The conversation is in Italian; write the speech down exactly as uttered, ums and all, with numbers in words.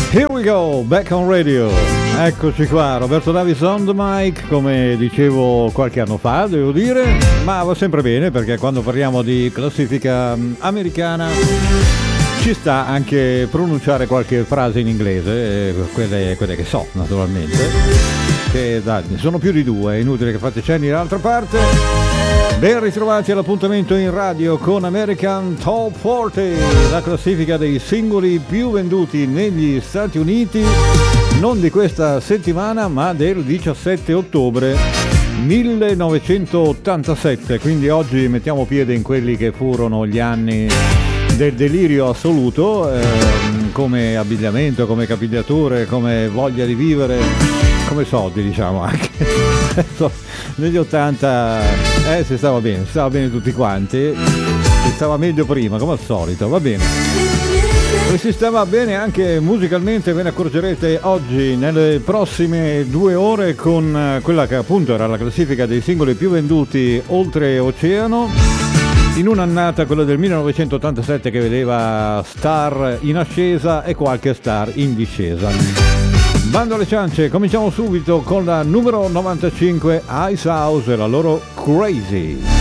Here we go, back on radio. Eccoci qua, Roberto Davis on the mic, come dicevo qualche anno fa, devo dire, ma va sempre bene perché quando parliamo di classifica americana ci sta anche pronunciare qualche frase in inglese, eh, quelle, quelle che so naturalmente, che dai, sono più di due, è inutile che fate cenni dall'altra parte. Ben ritrovati all'appuntamento in radio con American Top quaranta, la classifica dei singoli più venduti negli Stati Uniti, non di questa settimana ma del diciassette ottobre millenovecentottantasette, quindi oggi mettiamo piede in quelli che furono gli anni del delirio assoluto, ehm, come abbigliamento, come capigliature, come voglia di vivere, come soldi diciamo anche. Negli ottanta eh, si stava bene, si stava bene tutti quanti, si stava meglio prima come al solito, va bene. E si stava bene anche musicalmente, ve ne accorgerete oggi nelle prossime due ore con quella che appunto era la classifica dei singoli più venduti oltreoceano, in un'annata, quella del millenovecentottantasette, che vedeva star in ascesa e qualche star in discesa. Bando alle ciance, cominciamo subito con la numero novantacinque, Ice House e la loro Crazy.